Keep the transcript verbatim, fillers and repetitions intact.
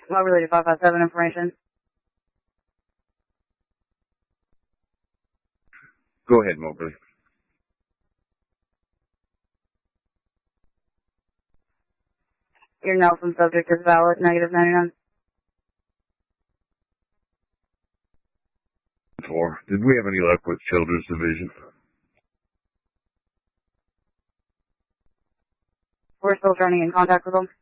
What related five five seven information? Go ahead, Mobley. Your Nelson subject is valid, negative ninety-nine. Four. Did we have any luck with Children's Division? We're still trying to get in contact with them.